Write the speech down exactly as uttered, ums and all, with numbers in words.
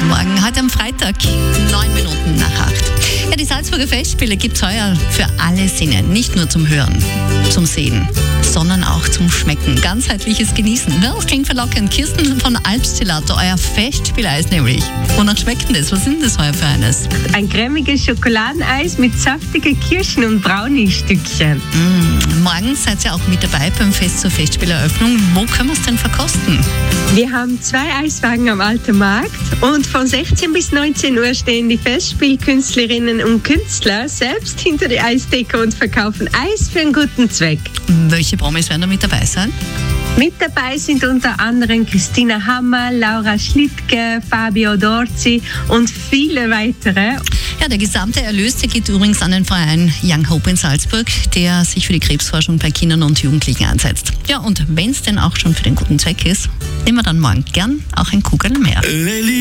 Morgen, heute am Freitag, neun Minuten nach acht. Ja, die Salzburger Festspiele gibt es heuer für alle Sinne, nicht nur zum Hören, zum Sehen, sondern auch zum Schmecken. Ganzheitliches Genießen. Ja, das klingt verlockend. Kirsten von Alpstillato, euer Festspieleis nämlich. Wonach schmeckt denn das? Was sind das heuer für eines? Ein cremiges Schokoladeneis mit saftigen Kirschen- und Brownie-Stückchen. Mm, morgen seid ihr auch mit dabei beim Fest zur Festspieleröffnung. Wo können wir es denn verkosten? Wir haben zwei Eiswagen am Alten Markt und von sechzehn bis neunzehn Uhr stehen die Festspielkünstlerinnen und Künstler selbst hinter der Eisdecke und verkaufen Eis für einen guten Zweck. Welche Promis werden da mit dabei sein? Mit dabei sind unter anderem Christina Hammer, Laura Schlittke, Fabio Dorzi und viele weitere. Ja, der gesamte Erlös der geht übrigens an den Verein Young Hope in Salzburg, der sich für die Krebsforschung bei Kindern und Jugendlichen einsetzt. Ja, und wenn es denn auch schon für den guten Zweck ist, nehmen wir dann morgen gern auch ein Kugel mehr.